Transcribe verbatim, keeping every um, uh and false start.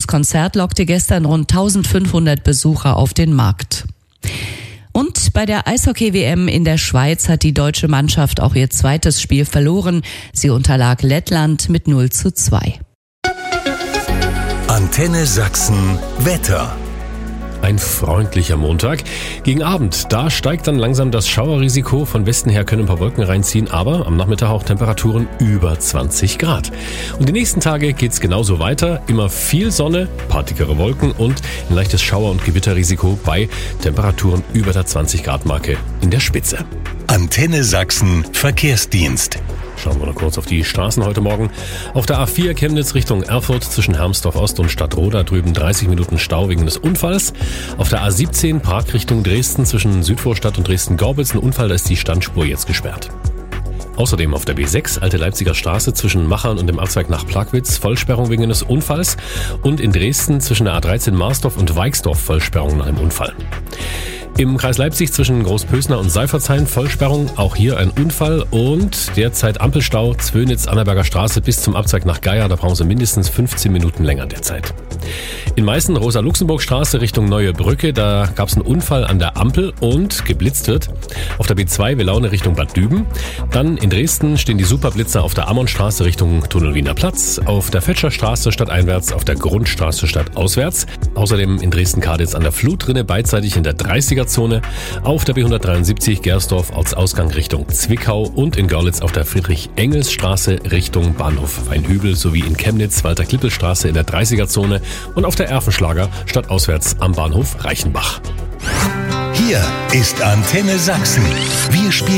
Konzert lockte gestern rund eintausendfünfhundert Besucher auf den Markt. Und bei der Eishockey-W M in der Schweiz hat die deutsche Mannschaft auch ihr zweites Spiel verloren. Sie unterlag Lettland mit null zu zwei. Antenne Sachsen Wetter. Ein freundlicher Montag. Gegen Abend, da steigt dann langsam das Schauerrisiko. Von Westen her können ein paar Wolken reinziehen, aber am Nachmittag auch Temperaturen über zwanzig Grad. Und die nächsten Tage geht's genauso weiter. Immer viel Sonne, paar dickere Wolken und ein leichtes Schauer- und Gewitterrisiko bei Temperaturen über der zwanzig Grad Marke in der Spitze. Antenne Sachsen Verkehrsdienst. Schauen wir noch kurz auf die Straßen heute Morgen. Auf der A vier Chemnitz Richtung Erfurt zwischen Hermsdorf Ost und Stadtroda drüben dreißig Minuten Stau wegen des Unfalls. Auf der A siebzehn Prag Richtung Dresden zwischen Südvorstadt und Dresden-Gorbitz ein Unfall, da ist die Standspur jetzt gesperrt. Außerdem auf der B sechs Alte Leipziger Straße zwischen Machern und dem Abzweig nach Plagwitz Vollsperrung wegen des Unfalls und in Dresden zwischen der A dreizehn Marsdorf und Weixdorf Vollsperrung nach dem Unfall. Im Kreis Leipzig zwischen Großpösner und Seifertshain Vollsperrung, auch hier ein Unfall und derzeit Ampelstau Zwönitz-Annaberger Straße bis zum Abzweig nach Geier, da brauchen Sie mindestens fünfzehn Minuten länger derzeit. In Meißen Rosa-Luxemburg-Straße Richtung Neue Brücke, da gab es einen Unfall an der Ampel und geblitzt wird. Auf der B zwei Welaune Richtung Bad Düben. Dann in Dresden stehen die Superblitzer auf der Ammonstraße Richtung Tunnel Wiener Platz, auf der Fetscherstraße stadteinwärts, auf der Grundstraße stadtauswärts. Außerdem in Dresden-Kaditz an der Flutrinne beidseitig in der dreißiger Zone, auf der B hundertdreiundsiebzig Gersdorf Ortsausgang Richtung Zwickau und in Görlitz auf der Friedrich-Engels-Straße Richtung Bahnhof Weinhübel sowie in Chemnitz Walter-Klippel-Straße in der dreißiger Zone und auf der Erfenschlager stadtauswärts am Bahnhof Reichenbach. Hier ist Antenne Sachsen. Wir spielen